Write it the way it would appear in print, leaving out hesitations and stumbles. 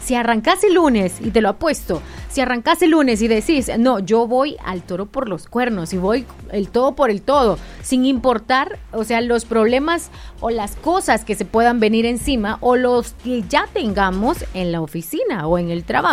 Si arrancás el lunes, y te lo apuesto, si arrancás el lunes y decís, no, yo voy al toro por los cuernos y voy el todo por el todo, sin importar, o sea, los problemas o las cosas que se puedan venir encima o los que ya tengamos en la oficina o en el trabajo.